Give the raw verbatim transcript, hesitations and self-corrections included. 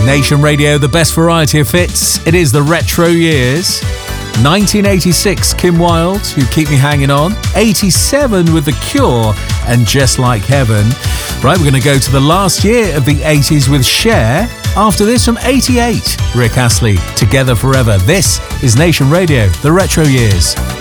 Nation Radio, the best variety of hits. It is the retro years. nineteen eighty-six, Kim Wilde, You Keep Me Hanging On. eighty-seven with The Cure and Just Like Heaven. Right, we're going to go to the last year of the eighties with Cher. After this, from eighty-eight, Rick Astley, Together Forever. This is Nation Radio, the retro years.